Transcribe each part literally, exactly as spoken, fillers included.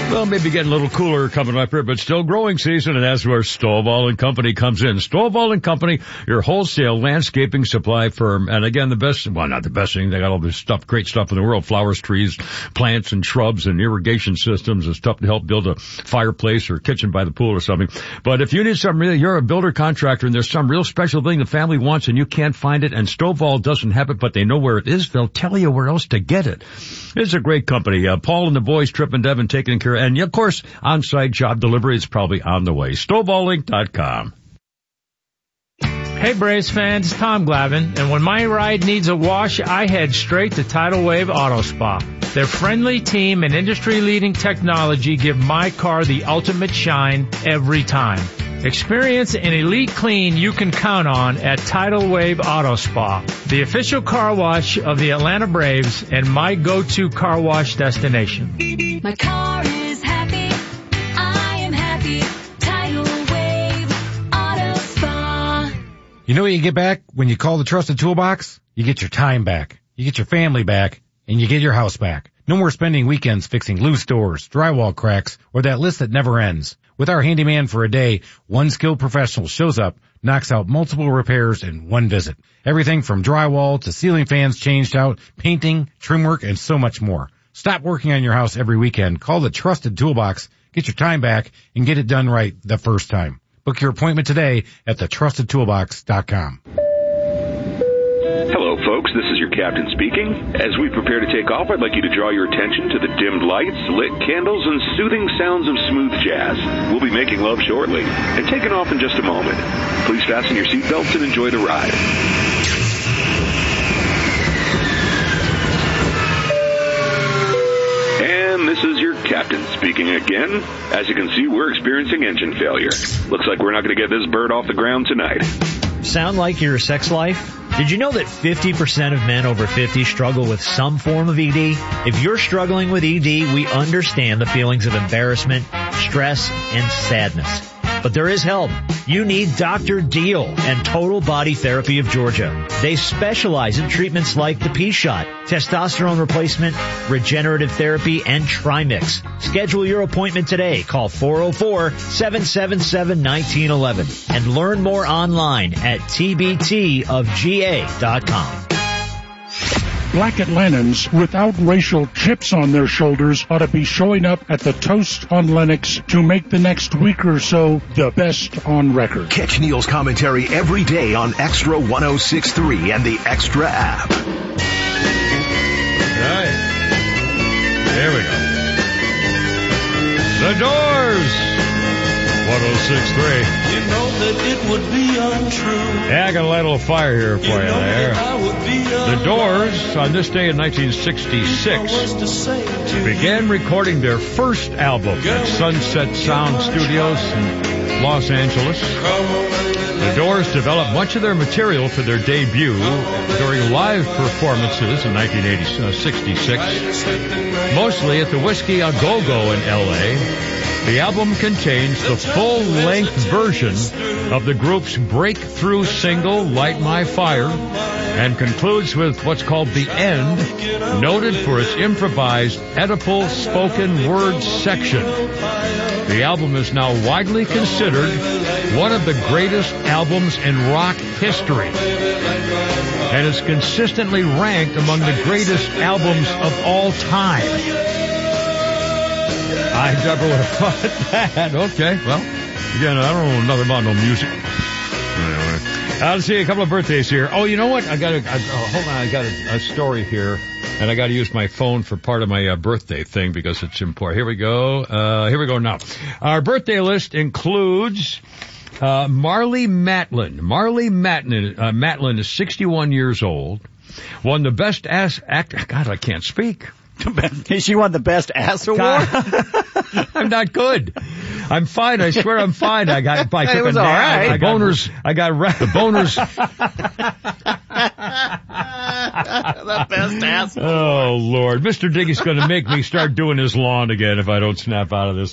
Well, maybe getting a little cooler coming up here, but still growing season, and that's where Stovall and Company comes in. Stovall and Company, your wholesale landscaping supply firm. And again, the best, well, not the best thing, they got all this stuff, great stuff in the world, flowers, trees, plants, and shrubs, and irrigation systems and stuff to help build a fireplace or kitchen by the pool or something. But if you need something really, you're a builder contractor, and there's some real special thing the family wants, and you can't find it, and Stovall doesn't have it, but they know where it is, they'll tell you where else to get it. It's a great company. Uh, Paul and the boys, Trip and Devin, taking care. And, of course, on-site job delivery is probably on the way. Stovall Link dot com. Hey, Braves fans, it's Tom Glavine. And when my ride needs a wash, I head straight to Tidal Wave Auto Spa. Their friendly team and industry-leading technology give my car the ultimate shine every time. Experience an elite clean you can count on at Tidal Wave Auto Spa, the official car wash of the Atlanta Braves and my go-to car wash destination. My car is happy. I am happy. Tidal Wave Auto Spa. You know what you get back when you call the Trusted Toolbox? You get your time back, you get your family back, and you get your house back. No more spending weekends fixing loose doors, drywall cracks, or that list that never ends. With our handyman for a day, one skilled professional shows up, knocks out multiple repairs in one visit. Everything from drywall to ceiling fans changed out, painting, trim work, and so much more. Stop working on your house every weekend. Call the Trusted Toolbox, get your time back, and get it done right the first time. Book your appointment today at the trusted toolbox dot com. Hello, folks. This is your captain speaking. As we prepare to take off, I'd like you to draw your attention to the dimmed lights, lit candles, and soothing sounds of smooth jazz. We'll be making love shortly and taking off in just a moment. Please fasten your seatbelts and enjoy the ride. And this is your captain speaking again. As you can see, we're experiencing engine failure. Looks like we're not going to get this bird off the ground tonight. Sound like your sex life? Did you know that fifty percent of men over fifty struggle with some form of E D? If you're struggling with E D, we understand the feelings of embarrassment, stress, and sadness. But there is help. You need Doctor Deal and Total Body Therapy of Georgia. They specialize in treatments like the P-Shot, testosterone replacement, regenerative therapy, and Trimix. Schedule your appointment today. Call four oh four, seven seven seven, one nine one one and learn more online at T B T of G A dot com. Black Atlantans without racial chips on their shoulders ought to be showing up at the Toast on Lennox to make the next week or so the best on record. Catch Neil's commentary every day on Extra one oh six point three and the Extra app. All right. There we go. The Doors. one oh six point three. You know that it would be untrue. Yeah, I got a little fire here for you, you there. The Doors, on this day in nineteen sixty-six, began recording their first album at Sunset Sound Studios in Los Angeles. The Doors developed much of their material for their debut during live performances in nineteen sixty-six, mostly at the Whiskey A Go-Go in L A. The album contains the full-length version of the group's breakthrough single, Light My Fire, and concludes with what's called The End, noted for its improvised Oedipal spoken word section. The album is now widely considered one of the greatest albums in rock history, and is consistently ranked among the greatest albums of all time. I never would have thought that. Okay, well, again, I don't know nothing about no music. Anyway, uh, let's see a couple of birthdays here. Oh, you know what? I got a, I, oh, hold on, I got a, a story here, and I got to use my phone for part of my uh, birthday thing because it's important. Here we go. Uh, here we go now. Our birthday list includes uh, Marlee Matlin. Marlee Matlin, uh, Matlin is sixty-one years old. Won the best ass act. God, I can't speak. She won the best ass award? I'm not good. I'm fine. I swear I'm fine. I got, I took it was a all nap. right. I got boners. I got ra- the boners. The best ass award. Oh, Lord. Mister Diggy's going to make me start doing his lawn again if I don't snap out of this.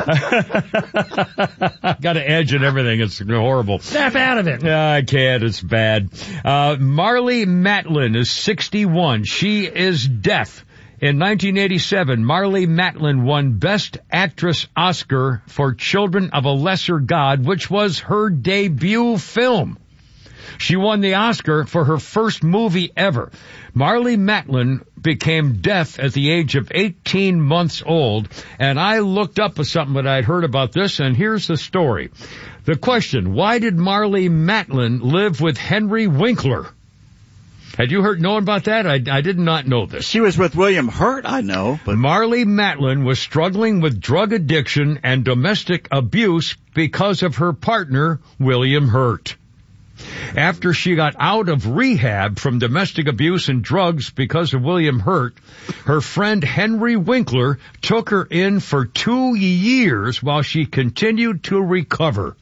Got an edge and everything. It's horrible. Snap out of it. Yeah, I can't. It's bad. Uh, Marlee Matlin is sixty-one. She is deaf In nineteen eighty-seven, Marlee Matlin won Best Actress Oscar for Children of a Lesser God, which was her debut film. She won the Oscar for her first movie ever. Marlee Matlin became deaf at the age of eighteen months old, and I looked up something that I'd heard about this, and here's the story. The question, why did Marlee Matlin live with Henry Winkler? Had you heard know about that? I, I did not know this. She was with William Hurt, I know. But Marlee Matlin was struggling with drug addiction and domestic abuse because of her partner, William Hurt. After she got out of rehab from domestic abuse and drugs because of William Hurt, her friend Henry Winkler took her in for two years while she continued to recover.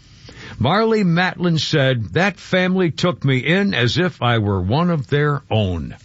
Marlee Matlin said, that family took me in as if I were one of their own.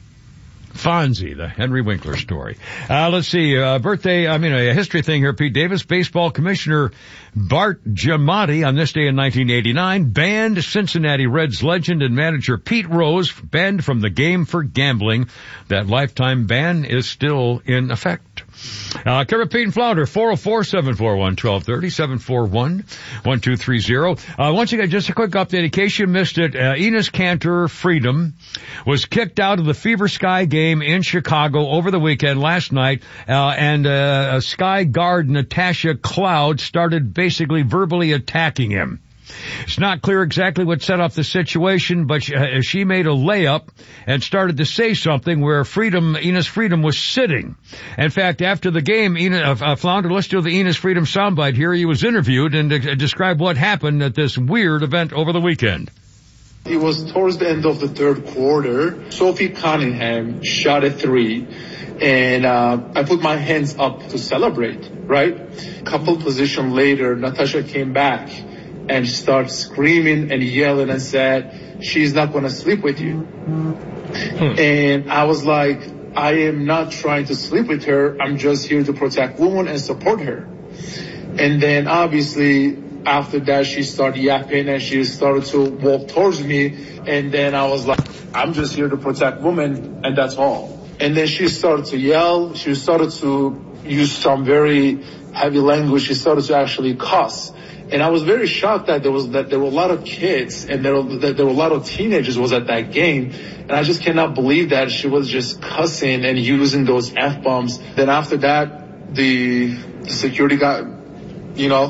Fonzie, the Henry Winkler story. Uh, let's see, uh, birthday, I mean, a history thing here, Pete Davis. Baseball commissioner Bart Giamatti on this day in nineteen eighty-nine banned Cincinnati Reds legend and manager Pete Rose, banned from the game for gambling. That lifetime ban is still in effect. Uh, Kevin, Pete, and Flounder, four oh four, seven four one, one two three oh, seven four one, one two three oh. Uh, once again, just a quick update in case you missed it. Uh, Enes Kanter, Freedom, was kicked out of the Fever Sky game in Chicago over the weekend last night, uh, and uh, Sky guard Natasha Cloud started basically verbally attacking him. It's not clear exactly what set up the situation, but she, uh, she made a layup and started to say something where Freedom, Enes Freedom was sitting. In fact, after the game, Enes, uh, uh, Flounder, let's do the Enes Freedom soundbite here. He was interviewed and uh, described what happened at this weird event over the weekend. It was towards the end of the third quarter. Sophie Cunningham shot a three, and uh, I put my hands up to celebrate, right? A couple position later, Natasha came back and started screaming and yelling and said, she's not going to sleep with you. Hmm. And I was like, I am not trying to sleep with her. I'm just here to protect women and support her. And then obviously after that, she started yapping and she started to walk towards me. And then I was like, I'm just here to protect women, and that's all. And then she started to yell. She started to use some very heavy language. She started to actually cuss. And I was very shocked that there was that there were a lot of kids and there were, that there were a lot of teenagers was at that game. And I just cannot believe that she was just cussing and using those F-bombs. Then after that, the security guy, you know,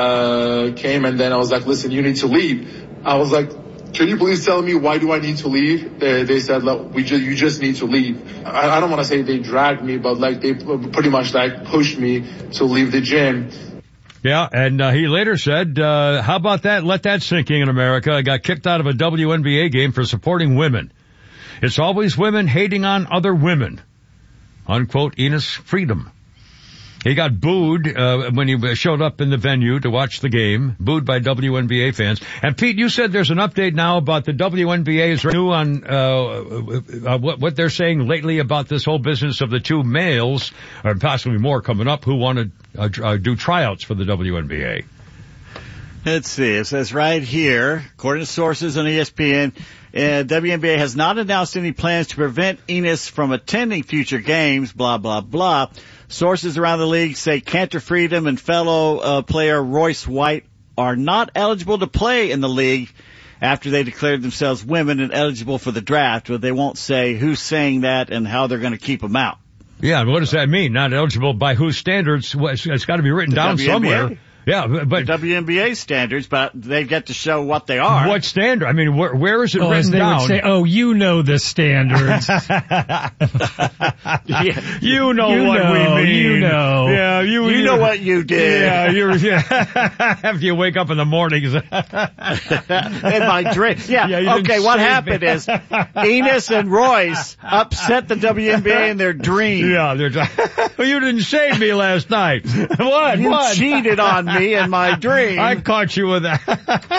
uh, came, and then I was like, listen, you need to leave. I was like, can you please tell me why do I need to leave? They, they said, look, we just, you just need to leave. I, I don't want to say they dragged me, but like they pretty much like pushed me to leave the gym. Yeah, and uh, he later said, uh, how about that? Let that sink in, America. I got kicked out of a W N B A game for supporting women. It's always women hating on other women. Unquote, Enes Freedom. He got booed uh, when he showed up in the venue to watch the game, booed by W N B A fans. And Pete, you said there's an update now about the W N B A is new on uh, uh, what, what they're saying lately about this whole business of the two males, or possibly more coming up, who want to uh, uh, do tryouts for the W N B A. Let's see. It says right here, according to sources on E S P N, uh, W N B A has not announced any plans to prevent Enes from attending future games, blah, blah, blah. Sources around the league say Kanter Freedom and fellow uh, player Royce White are not eligible to play in the league after they declared themselves women and eligible for the draft, but they won't say who's saying that and how they're going to keep them out. Yeah, what does that mean? Not eligible by whose standards? It's got to be written the down W N B A? somewhere. Yeah, but W N B A standards, but they get to show what they are. What standard? I mean, where, where is it oh, written as they down? Would say, oh, you know the standards. yeah. You know you what know, we mean. You know. Yeah, you, you, you know what you did. Yeah, you're, yeah. After you wake up in the mornings. In my dream. Yeah, yeah okay, what happened me. is Enes and Royce upset the W N B A in their dream. Yeah, they're well, you didn't save me last night. What? You what? cheated on me. me in my dream. I caught you with that.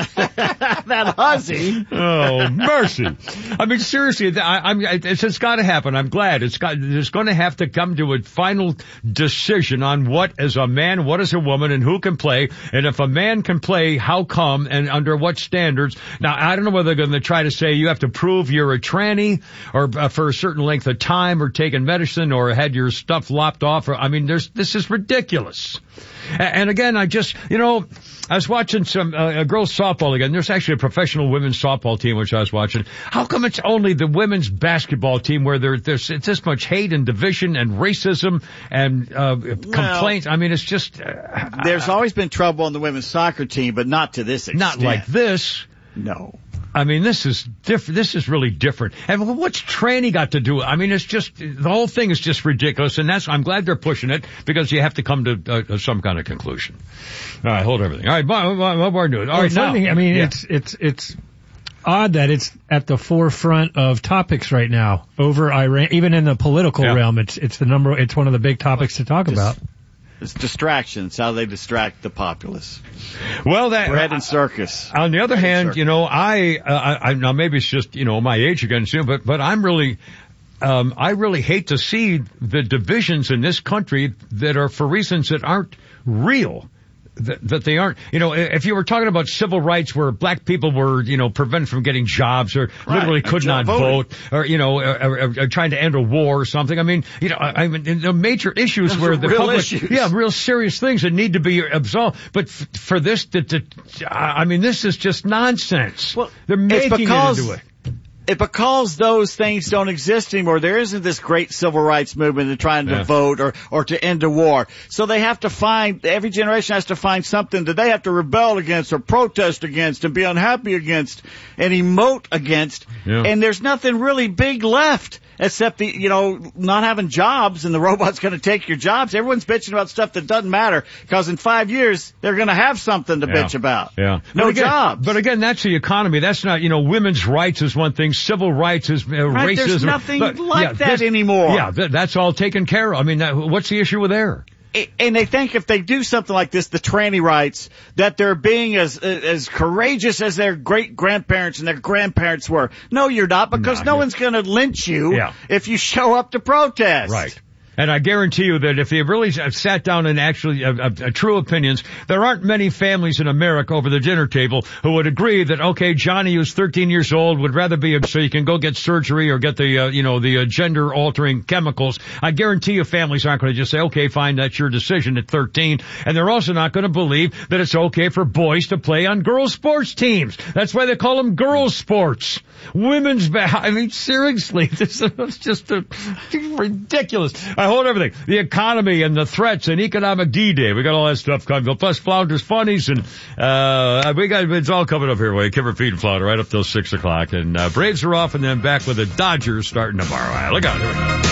That hussy. Oh, mercy. I mean, seriously, I, I'm, it's, it's got to happen. I'm glad. It's got, it's going to have to come to a final decision on what is a man, what is a woman, and who can play. And if a man can play, how come and under what standards? Now, I don't know whether they're going to try to say you have to prove you're a tranny or uh, for a certain length of time or taken medicine or had your stuff lopped off. Or, I mean, there's, this is ridiculous. And again, I just, you know, I was watching some, uh, girls softball again. There's actually a professional women's softball team, which I was watching. How come it's only the women's basketball team where there, there's it's this much hate and division and racism and, uh, complaints? Well, I mean, it's just, uh, there's always been trouble on the women's soccer team, but not to this extent. Not like this. No. I mean, this is different. This is really different. And what's tranny got to do with it? I mean, it's just, the whole thing is just ridiculous. And that's, I'm glad they're pushing it because you have to come to uh, some kind of conclusion. All right, hold everything. All right, what, what, what more news? All well, right, now. Thing, I mean, yeah. it's, it's, it's odd that it's at the forefront of topics right now over Iran, even in the political yeah. realm. It's, it's the number, it's one of the big topics to talk Just, about. It's distractions, how they distract the populace. Well, that bread and circus. On the other bread hand, you know, I, uh, I, I now maybe it's just you know my age again soon, but but I'm really, um, I really hate to see the divisions in this country that are for reasons that aren't real. That, that they aren't, you know, if you were talking about civil rights where black people were, you know, prevented from getting jobs or right. literally could not voting. vote or, you know, or, or, or trying to end a war or something. I mean, you know, I, I mean, the major issues Those where are the real public, issues. yeah, real serious things that need to be absolved. But f- for this, to, to, I mean, this is just nonsense. Well, they're making because, it into it. It because those things don't exist anymore. There isn't this great civil rights movement to trying to yeah. vote or, or to end a war. So they have to find, every generation has to find something that they have to rebel against or protest against and be unhappy against and emote against. Yeah. And there's nothing really big left. Except the, you know, not having jobs and the robot's going to take your jobs. Everyone's bitching about stuff that doesn't matter because in five years they're going to have something to yeah. bitch about. Yeah. No but again, jobs. But again, that's the economy. That's not, you know, women's rights is one thing. Civil rights is uh, right, racism. There's nothing but, like yeah, that this, anymore. Yeah, th- that's all taken care of. I mean, that, what's the issue with there? And they think if they do something like this, the tranny rights, that they're being as as courageous as their great grandparents and their grandparents were. No, you're not, because no, no one's going to lynch you yeah. if you show up to protest. Right. And I guarantee you that if they really sat down and actually uh, uh, true opinions, there aren't many families in America over the dinner table who would agree that, okay, Johnny, who's thirteen years old, would rather be a, so you can go get surgery or get the, uh, you know, the uh, gender altering chemicals. I guarantee you families aren't going to just say, okay, fine, that's your decision at thirteen. And they're also not going to believe that it's okay for boys to play on girls' sports teams. That's why they call them girls' sports. Women's ba- I mean, seriously, this is just a, ridiculous. I hold everything. The economy and the threats and economic D-Day. We got all that stuff coming. Plus Flounders Funnies and, uh, we got, it's all coming up here. Way Kipper Feed and Flounder right up till six o'clock. And, uh, Braves are off and then back with the Dodgers starting tomorrow. All right, look out. Here we go.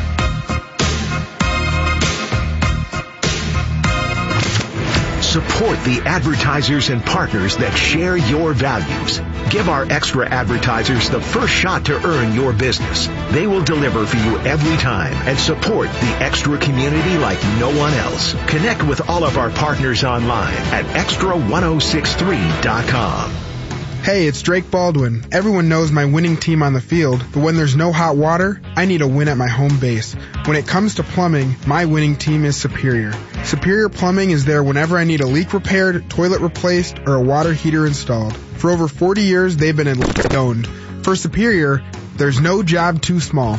Support the advertisers and partners that share your values. Give our extra advertisers the first shot to earn your business. They will deliver for you every time and support the extra community like no one else. Connect with all of our partners online at extra ten sixty-three dot com. Hey, it's Drake Baldwin. Everyone knows my winning team on the field, but when there's no hot water, I need a win at my home base. When it comes to plumbing, my winning team is Superior. Superior Plumbing is there whenever I need a leak repaired, toilet replaced, or a water heater installed. For over forty years, they've been owned. For Superior, there's no job too small.